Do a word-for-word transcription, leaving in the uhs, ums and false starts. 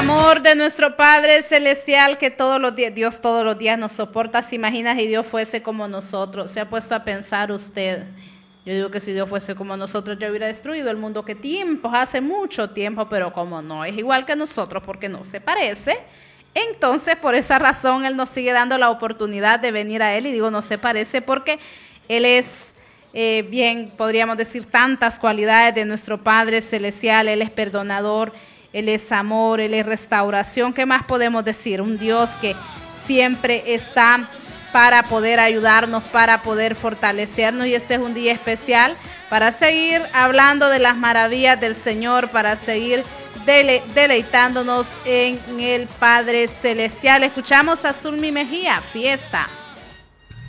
amor de nuestro Padre Celestial que todos los días, Dios todos los días nos soporta. ¿Se imagina si Dios fuese como nosotros? ¿Se ha puesto a pensar usted? Yo digo que si Dios fuese como nosotros ya hubiera destruido el mundo que tiempos, hace mucho tiempo, pero como no es igual que nosotros porque no se parece, entonces por esa razón Él nos sigue dando la oportunidad de venir a Él. Y digo no se parece porque Él es, eh, bien podríamos decir tantas cualidades de nuestro Padre Celestial. Él es perdonador, Él es amor, Él es restauración. ¿Qué más podemos decir? Un Dios que siempre está para poder ayudarnos, para poder fortalecernos. Y este es un día especial para seguir hablando de las maravillas del Señor, para seguir dele, deleitándonos en el Padre Celestial. Escuchamos a Zulmi Mejía, Fiesta.